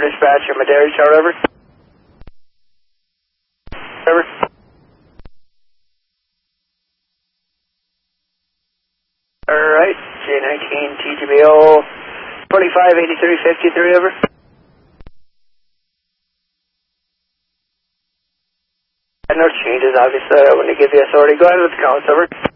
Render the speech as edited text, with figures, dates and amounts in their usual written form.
dispatcher, Madera chart, over. Over. Alright, J19 TGBO 258353, over. No changes, obviously. I want to give you authority. Go ahead with the counts, over.